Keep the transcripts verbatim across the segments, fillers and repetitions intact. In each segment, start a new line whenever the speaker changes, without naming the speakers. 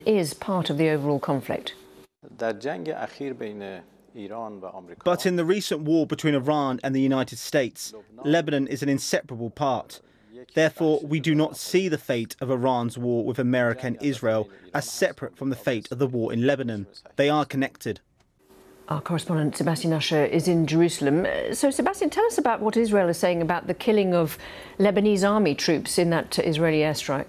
is part of the overall conflict.
But
in the recent war between Iran and the United States, Lebanon is an inseparable part. Therefore, we do not see the fate of Iran's war with America and Israel as separate from the fate of the war in Lebanon. They are connected.
Our correspondent Sebastian Usher is in Jerusalem. So, Sebastian, tell us about what Israel is saying about the killing of Lebanese army troops in that Israeli airstrike.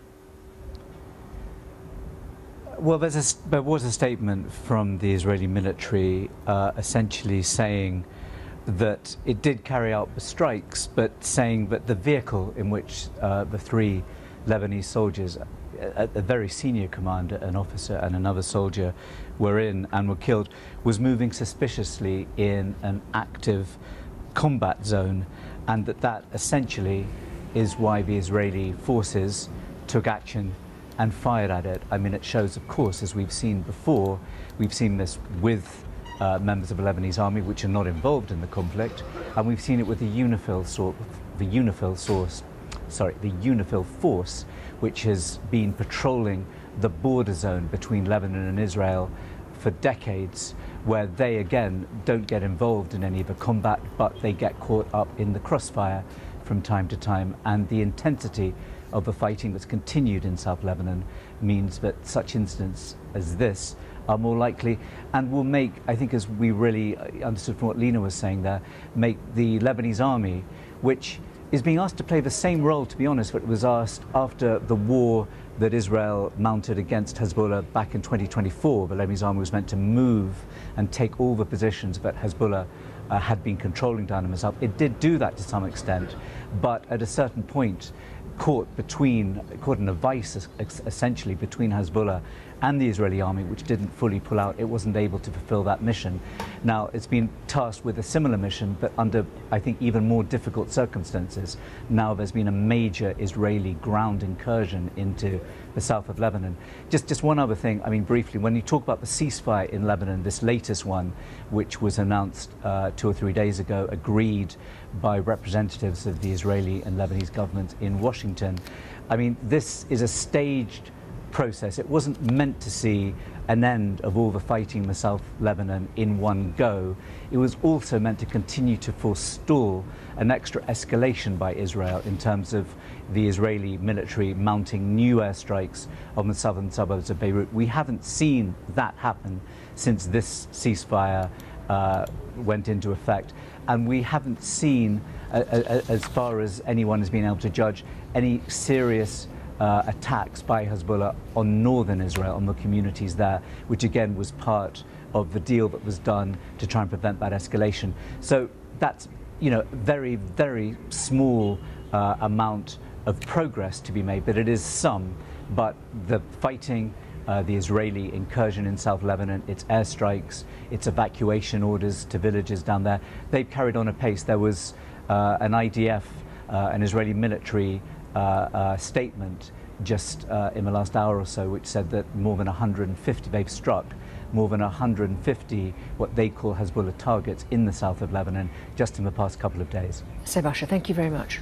Well, there's a, there was a statement from the Israeli military uh, essentially saying that it did carry out the strikes, but saying that the vehicle in which uh, the three Lebanese soldiers, a, a very senior commander, an officer and another soldier were in and were killed, was moving suspiciously in an active combat zone, and that that essentially is why the Israeli forces took action and fired at it. I mean, it shows, of course, as we've seen before, we've seen this with Uh, members of the Lebanese army which are not involved in the conflict, and we've seen it with the UNIFIL sort, the UNIFIL source, sorry, the UNIFIL force, which has been patrolling the border zone between Lebanon and Israel for decades, where they again don't get involved in any of the combat, but they get caught up in the crossfire from time to time, and the intensity of the fighting that's continued in South Lebanon means that such incidents as this are more likely, and will make, I think, as we really understood from what Lena was saying there, make the Lebanese army, which is being asked to play the same role, to be honest, what was asked after the war that Israel mounted against Hezbollah back in twenty twenty-four. The Lebanese army was meant to move and take all the positions that Hezbollah uh, had been controlling down in Mosul. It did do that to some extent, but at a certain point, caught between, caught in a vice essentially between Hezbollah and the Israeli army, which didn't fully pull out. It wasn't able to fulfill that mission. Now, it's been tasked with a similar mission, but under, I think, even more difficult circumstances. Now there's been a major Israeli ground incursion into the south of Lebanon. Just, just one other thing, I mean, briefly, when you talk about the ceasefire in Lebanon, this latest one, which was announced uh, two or three days ago, agreed by representatives of the Israeli and Lebanese government in Washington. I mean, this is a staged process. It wasn't meant to see an end of all the fighting in the South Lebanon in one go. It was also meant to continue to forestall an extra escalation by Israel in terms of the Israeli military mounting new airstrikes on the southern suburbs of Beirut. We haven't seen that happen since this ceasefire uh, went into effect, and we haven't seen, uh, uh, as far as anyone has been able to judge, any serious Uh, attacks by Hezbollah on northern Israel, on the communities there, which again was part of the deal that was done to try and prevent that escalation. So that's, you know, very, very small uh, amount of progress to be made, but it is some. But the fighting, uh, the Israeli incursion in South Lebanon, its airstrikes, its evacuation orders to villages down there, they've carried on apace. There was uh, an I D F, uh, an Israeli military Uh, uh, statement just uh, in the last hour or so, which said that more than one hundred fifty, they've struck more than one hundred fifty what they call Hezbollah targets in the south of Lebanon just in the past couple of days.
Sebasha, thank you very much.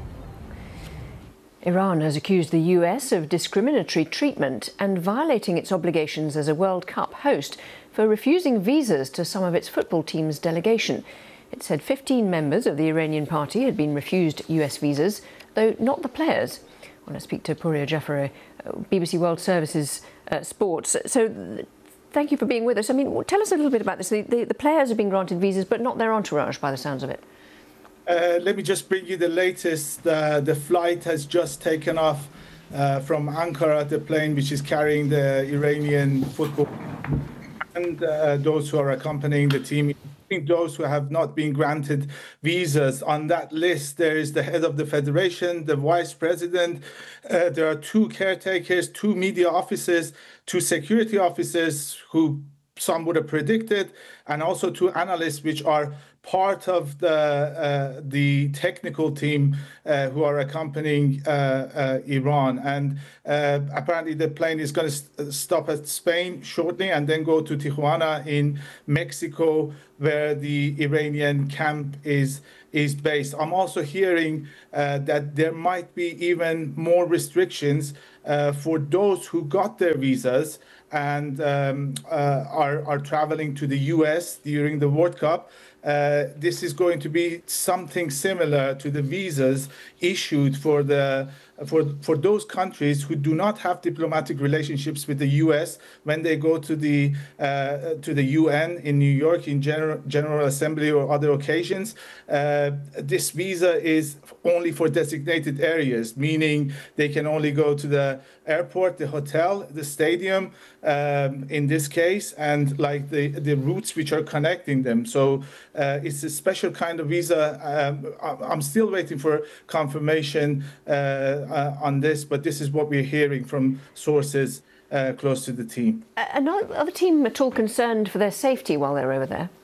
Iran has accused the U S of discriminatory treatment and violating its obligations as a World Cup host for refusing visas to some of its football team's delegation. It said fifteen members of the Iranian party had been refused U S visas, though not the players. I want to speak to Pouria Jafari, B B C World Services uh, Sports. So thank you for being with us. I mean, tell us a little bit about this. The, the, the players have been granted visas, but not their entourage, by the sounds of it.
Uh, let me just bring you the latest. Uh, the flight has just taken off uh, from Ankara, the plane which is carrying the Iranian football and uh, those who are accompanying the team. Those who have not been granted visas. On that list, there is the head of the federation, the vice president. Uh, there are two caretakers, two media officers, two security officers who some would have predicted, and also two analysts, which are part of the uh, the technical team uh, who are accompanying uh, uh, Iran. And uh, apparently the plane is going to st stop at Spain shortly and then go to Tijuana in Mexico, where the Iranian camp is is based. I'm also hearing uh, that there might be even more restrictions uh, for those who got their visas and um, uh, are, are traveling to the U S during the World Cup. Uh, this is going to be something similar to the visas issued for the for for those countries who do not have diplomatic relationships with the U S when they go to the uh, to the U N in New York in General General Assembly or other occasions. Uh, this visa is only for designated areas, meaning they can only go to the airport, the hotel, the stadium, um, in this case, and like the the routes which are connecting them. So uh, it's a special kind of visa. Um, I'm still waiting for confirmation uh, uh, on this, but this is what we're hearing from sources uh, close to the team.
And are the team at all concerned for their safety while they're over there?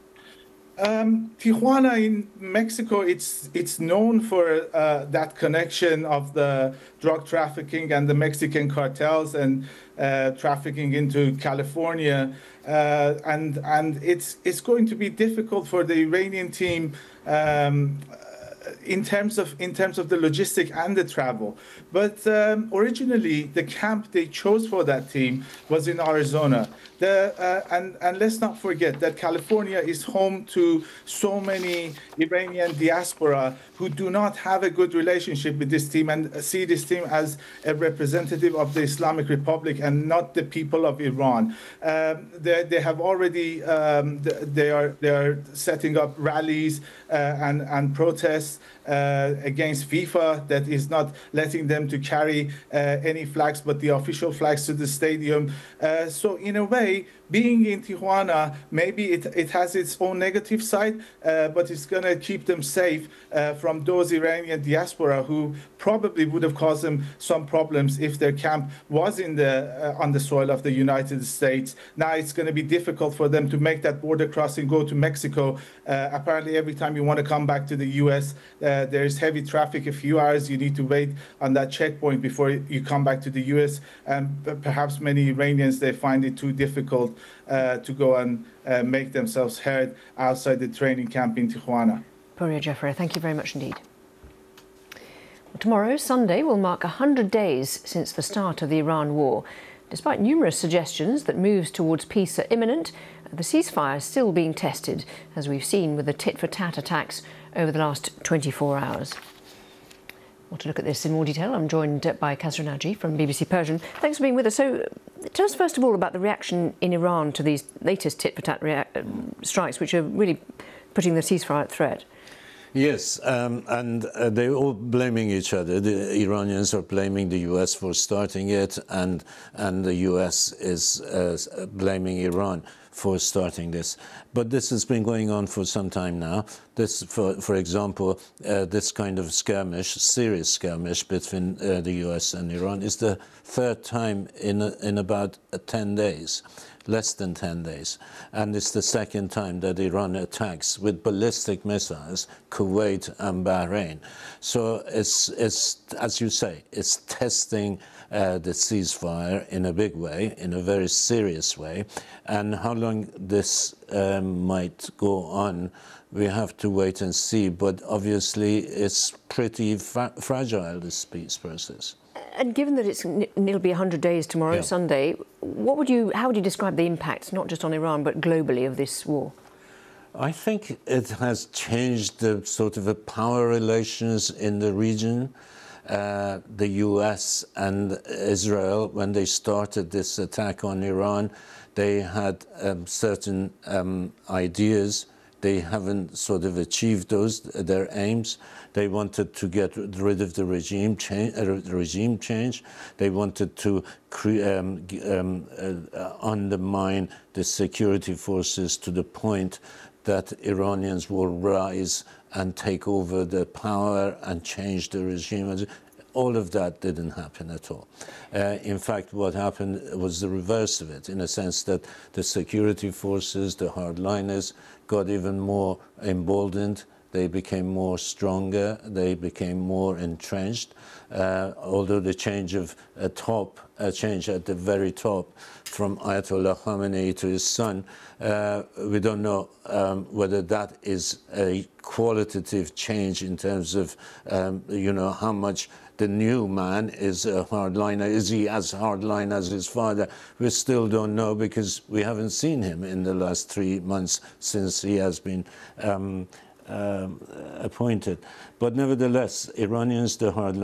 Um, Tijuana in Mexico, it's it's known for uh, that connection of the drug trafficking and the Mexican cartels and uh, trafficking into California, uh, and and it's it's going to be difficult for the Iranian team um, in terms of in terms of the logistic and the travel. But um, originally, the camp they chose for that team was in Arizona. The, uh, and, and let's not forget that California is home to so many Iranian diaspora who do not have a good relationship with this team and see this team as a representative of the Islamic Republic and not the people of Iran. Um, they, they have already, um, they, are, they are setting up rallies uh, and, and protests Uh, against FIFA that is not letting them to carry uh, any flags but the official flags to the stadium. Uh, so in a way, being in Tijuana, maybe it, it has its own negative side, uh, but it's going to keep them safe uh, from those Iranian diaspora who probably would have caused them some problems if their camp was in the uh, on the soil of the United States. Now it's going to be difficult for them to make that border crossing, go to Mexico. Uh, apparently, every time you want to come back to the U S, uh, there's heavy traffic. A few hours you need to wait on that checkpoint before you come back to the U S. And perhaps many Iranians, they find it too difficult Uh, to go and uh, make themselves heard outside the training camp in Tijuana.
Pouria Jaffery, thank you very much indeed. Well, tomorrow, Sunday, will mark one hundred days since the start of the Iran war. Despite numerous suggestions that moves towards peace are imminent, the ceasefire is still being tested, as we've seen with the tit-for-tat attacks over the last twenty-four hours. Well, to look at this in more detail, I'm joined by Kasra Naji from B B C Persian. Thanks for being with us. So, tell us first of all about the reaction in Iran to these latest tit-for-tat strikes, which are really putting the ceasefire at threat.
Yes, um, and uh, they're all blaming each other. The Iranians are blaming the U S for starting it, and and the U S is uh, blaming Iran for starting this. But this has been going on for some time now. This, for for example, uh, this kind of skirmish, serious skirmish between uh, the U S and Iran is the third time in a, in about uh, ten days. Less than ten days. And it's the second time that Iran attacks with ballistic missiles Kuwait and Bahrain. So it's, it's as you say, it's testing uh, the ceasefire in a big way, in a very serious way. And how long this um, might go on, we have to wait and see. But obviously, it's pretty fra fragile, this peace process.
And given that it's, it'll be one hundred days tomorrow, yeah. Sunday, what would you, how would you describe the impact, not just on Iran, but globally, of this war?
I think it has changed the sort of the power relations in the region. Uh, the U S and Israel, when they started this attack on Iran, they had um, certain um, ideas. They haven't sort of achieved those, their aims. They wanted to get rid of the regime change. Uh, regime change. They wanted to cre um, um, uh, undermine the security forces to the point that Iranians will rise and take over the power and change the regime. All of that didn't happen at all. Uh, in fact, what happened was the reverse of it, in a sense that the security forces, the hardliners, got even more emboldened. They became more stronger. They became more entrenched. Uh, although the change of a top, a change at the very top, from Ayatollah Khamenei to his son, uh, we don't know um, whether that is a qualitative change in terms of, um, you know, how much the new man is a hardliner. Is he as hardline as his father? We still don't know because we haven't seen him in the last three months since he has been um, um, appointed. But nevertheless, Iranians, the hardliners,